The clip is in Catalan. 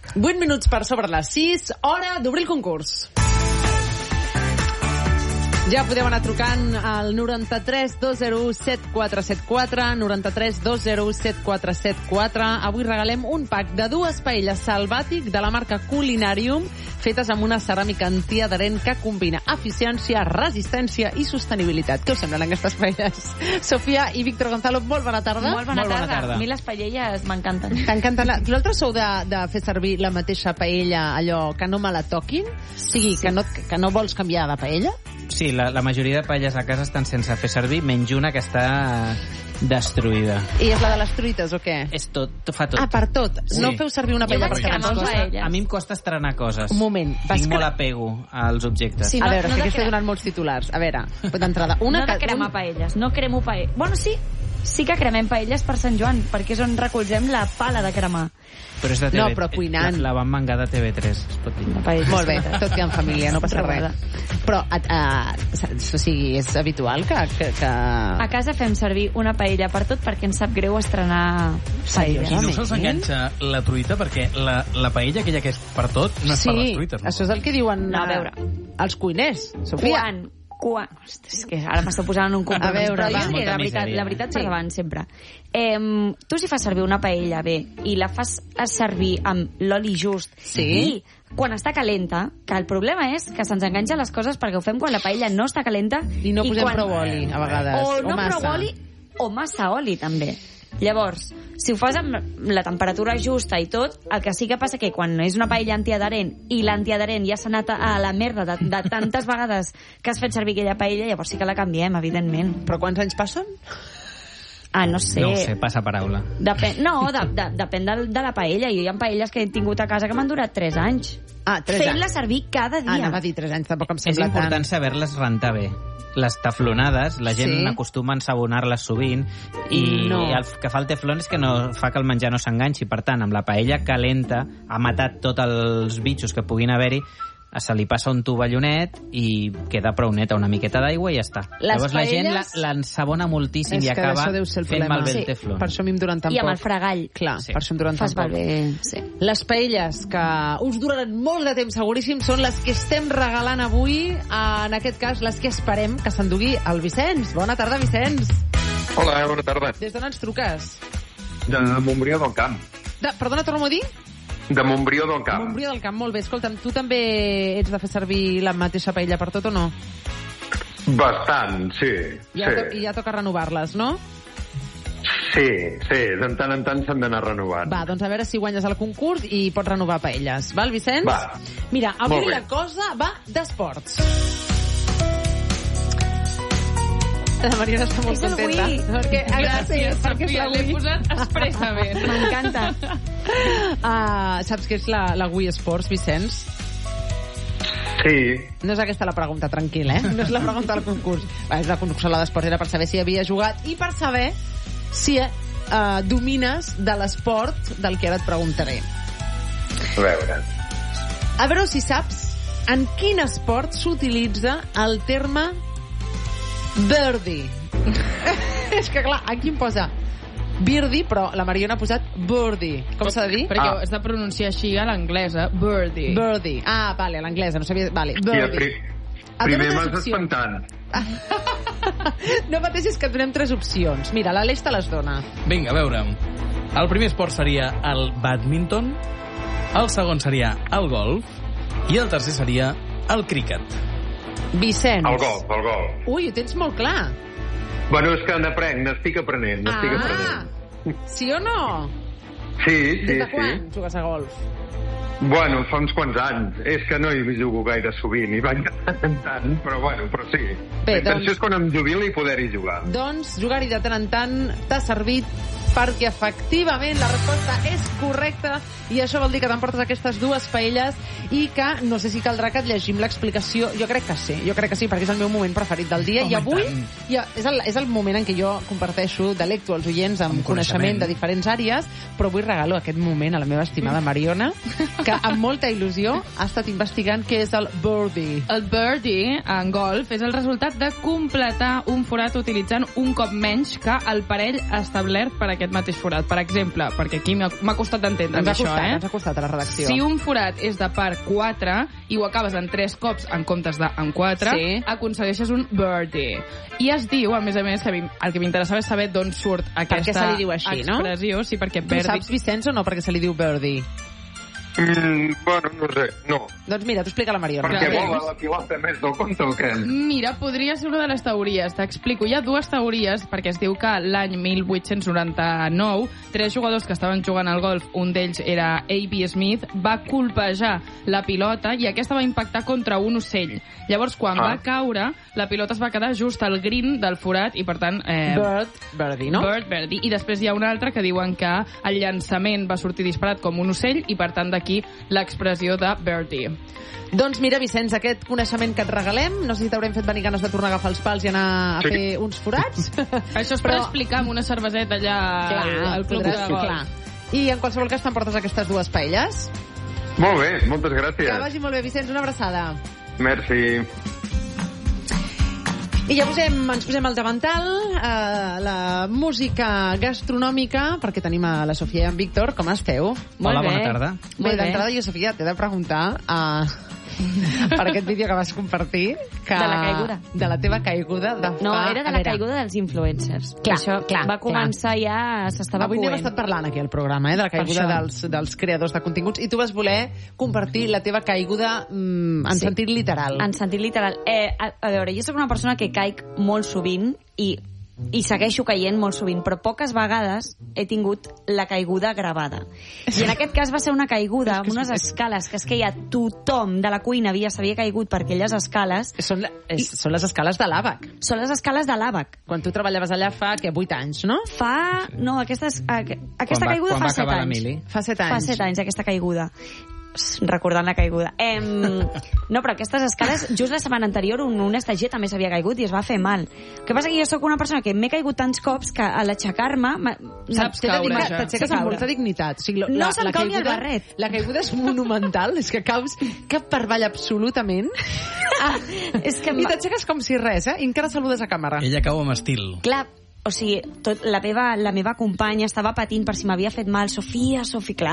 8 minuts per sobre les 6, hora d'obrir el concurs. Ja podeu anar trucant al 93 201 7474, 93 201 7474. Avui regalem un pack de 2 paelles Salvàtic de la marca Culinarium, fetes amb una ceràmica antiadherent que combina eficiència, resistència i sostenibilitat. Què us semblen aquestes paelles? Sofia i Víctor Gonzalo, molt bona tarda. Molt bona tarda. A mi les paelles m'encanten. T'encanten. Vosaltres sou de fer servir la mateixa paella, allò que no me la toquin? O sigui, que no vols canviar de paella? Sí, la majoria de paelles a casa estan sense fer servir, menys una que està destruïda. I és la de les truites o què? És tot, fa tot. Ah, per tot. Sí. No feu servir una paella per cada cosa? A mi em costa estrenar coses. Un moment. Tinc molt apego als objectes. Sí, a veure, que estic donant molts titulars. A veure, d'entrada. No de cremar paelles, no cremo paelles. Bueno, sí que cremem paelles per Sant Joan, perquè és on recolzem la pala de cremar. Però és de TV3. No, però cuinant. La van mangar de TV3, es pot dir. Molt bé, tot i en família, no passa res. Però, o sigui, és habitual que... A casa fem servir una paella per tot perquè ens sap greu estrenar paella. I no se'ls enganxa la truita perquè la paella aquella que és per tot no és per les truites. Sí, això és el que diuen els cuiners, Sofia. És que ara m'està posant en un compromís. Però jo diré la veritat per davant, sempre. Tu si fas servir una paella bé i la fas servir amb l'oli just i quan està calenta, que el problema és que se'ns enganxa les coses perquè ho fem quan la paella no està calenta i no posem prou oli, a vegades. O no prou oli o massa oli, també. Llavors, si ho fas amb la temperatura justa i tot, el que sí que passa que quan és una paella antiadherent i l'antiadherent ja s'ha anat a la merda de tantes vegades que has fet servir aquella paella, llavors sí que la canviem, evidentment. Però quants anys passen? No sé. No ho sé, passa paraula. Depèn de la paella. Jo hi ha paelles que he tingut a casa que m'han durat 3 anys. 3 anys. Fent-la servir cada dia. Anava a dir 3 anys, tampoc em sembla tant. És important saber-les rentar bé. Les teflonades, la gent acostuma a ensabonar-les sovint i el que fa el teflon és que no fa que el menjar no s'enganxi. Per tant, amb la paella calenta ha matat tots els bitxos que puguin haver-hi, se li passa un tovallonet i queda prou neta, una miqueta d'aigua i ja està. Llavors la gent l'ensabona moltíssim i acaba fent malbé el teflon. Per això a mi em duren tan poc. I amb el fregall. Clar, per això em duren tan poc. Les paelles que us duraran molt de temps seguríssim són les que estem regalant avui, en aquest cas les que esperem que s'endugui el Vicenç. Bona tarda, Vicenç. Hola, bona tarda. Des d'on ens truques? De Montbrió del Camp. Perdona, torna-m'ho a dir? De Montbrió del Camp. Montbrió del Camp, molt bé. Escolta'm, tu també ets de fer servir la mateixa paella per tot o no? Bastant, sí. I ja toca renovar-les, no? Sí, de tant en tant s'han d'anar renovant. Va, doncs a veure si guanyes el concurs i pots renovar paelles. Val, Vicenç? Va. Mira, avui la cosa va d'esports. La Mariona està molt contenta. Gràcies, perquè és l'he posat expressament. M'encanta. Saps què és la Wii Sports, Vicenç? Sí. No és aquesta la pregunta, tranquil, No és la pregunta del concurs. És la consola d'esports, era per saber si havia jugat i per saber si domines de l'esport del que ara et preguntaré. A veure si saps en quin esport s'utilitza el terme birdie. És que clar, aquí em posa birdie, però la Mariona ha posat birdie. Com s'ha de dir? Perquè has de pronunciar així a l'anglesa, birdie. Birdie. Vale, a l'anglesa, no sabia... Vale, birdie. Primer m'has espantant. No pateixis que et donem 3 opcions. Mira, l'Aleix te les dona. Vinga, a veure. El primer esport seria el bàdminton, el segon seria el golf i el tercer seria el críquet. Vicenç. El golf. Ui, ho tens molt clar. Bueno, és que n'estic aprenent. Sí o no? Sí. Des de quan jugues a golf? Bueno, fa uns quants anys. És que no hi jugo gaire sovint, i vaig de tant en tant, però sí. La intenció és quan em jubili poder-hi jugar. Doncs jugar-hi de tant en tant t'ha servit perquè efectivament la resposta és correcta i això vol dir que t'emportes aquestes 2 paelles i que no sé si caldrà que et llegim l'explicació. Jo crec que sí, perquè és el meu moment preferit del dia. I avui és el moment en què jo comparteixo, delecto els oients amb coneixement de diferents àrees, però avui regalo aquest moment a la meva estimada Mariona, que amb molta il·lusió ha estat investigant què és el birdie. El birdie en golf és el resultat de completar un forat utilitzant un cop menys que el parell establert per aquest mateix forat. Per exemple, perquè aquí m'ha costat d'entendre això, Ens ha costat a la redacció. Si un forat és de part 4 i ho acabes en 3 cops en comptes d'en 4, aconsegueixes un birdie. I es diu, a més, que el que m'interessava és saber d'on surt aquesta se li diu així, expressió. No? Sí, perquè tu saps, Vicenç, o no, perquè se li diu birdie? Bueno, no sé, no. Doncs mira, t'ho explica la Mariona. Perquè vol la pilota més del compte o què? Mira, podria ser una de les teories. T'explico. Hi ha dues teories, perquè es diu que l'any 1899, 3 jugadors que estaven jugant al golf, un d'ells era A.B. Smith, va colpejar la pilota i aquesta va impactar contra un ocell. Llavors, quan va caure, la pilota es va quedar just al green del forat i, per tant... birdie, no? Birdie. I després hi ha una altra que diuen que el llançament va sortir disparat com un ocell i, per tant, d'aquí l'expressió de birdie. Doncs mira, Vicenç, aquest coneixement que et regalem, no sé si t'haurem fet venir ganes de tornar a agafar els pals i anar a fer uns forats. Això és per explicar amb una cerveseta allà al club de golf. I en qualsevol cas t'emportes aquestes dues paelles? Molt bé, moltes gràcies. Que vagi molt bé, Vicenç, una abraçada. Merci. I ja ens posem al davantal, la música gastronòmica, perquè tenim a la Sofia i en Víctor. Com esteu? Hola, bona tarda. Bé, d'entrada jo, Sofia, t'he de preguntar per aquest vídeo que vas compartir que... De la caiguda. De la teva caiguda de fa... No, era de la caiguda dels influencers. Això va començar ja... S'estava Avui n'hem estat parlant aquí al programa, de la caiguda dels creadors de continguts, i tu vas voler compartir la teva caiguda en sentit literal. En sentit literal. A veure, jo soc una persona que caic molt sovint i segueixo caient molt sovint, però poques vegades he tingut la caiguda gravada. I en aquest cas va ser una caiguda amb unes escales que es queia tothom de la cuina s'havia caigut per aquelles escales. Són les escales de l'àbac. Són les escales de l'àbac. Quan tu treballaves allà fa 8 anys, no? No, aquesta caiguda fa 7 anys. Fa 7 anys. Fa 7 anys, aquesta caiguda. Recordant la caiguda. No, però aquestes escales, just la setmana anterior un estagier també s'havia caigut i es va fer mal. El que passa que jo sóc una persona que m'he caigut tants cops que a l'aixecar-me... Saps caure, ja. T'aixeques amb molta dignitat. O sigui, no se'm cau ni el barret. La caiguda és monumental, és que caus cap per avall absolutament. I t'aixeques com si res, i encara saludes a càmera. Ella cau amb estil. Clar, o sigui, la meva companya estava patint per si m'havia fet mal. Sofia, clar,